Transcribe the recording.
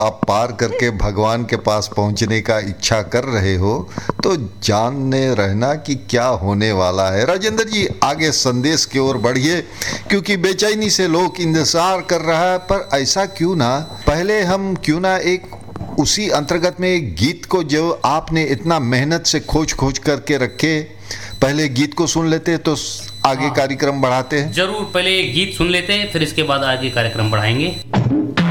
आप पार करके भगवान के पास पहुंचने का इच्छा कर रहे हो तो जानने रहना कि क्या होने वाला है। राजेंद्र जी, आगे संदेश की ओर बढ़िए, क्योंकि बेचैनी से लोग इंतजार कर रहा है। पर ऐसा क्यों ना, पहले हम क्यों ना एक उसी अंतर्गत में एक गीत को जो आपने इतना मेहनत से खोज खोज करके रखे, पहले गीत को सुन लेते तो आगे हाँ, कार्यक्रम बढ़ाते हैं। जरूर, पहले गीत सुन लेते हैं, फिर इसके बाद आगे कार्यक्रम बढ़ाएंगे।